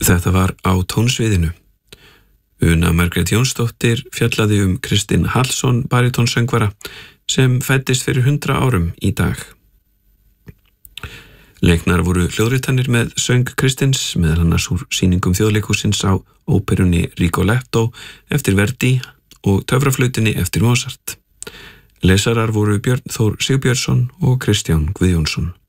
Þetta var Á tónsviðinu. Una Margrét Jónsdóttir fjallaði Kristinn Hallsson barítónsöngvara sem fæddist fyrir 100 árum í dag. Leiknar voru hljóðritanir með söng Kristinns, meðal annars úr sýningum Þjóðleikhússins á óperunni Rigoletto eftir Verdi og Töfraflautunni eftir Mozart. Lesarar voru Björn Þór Sigbjörnsson og Kristján Guðjónsson.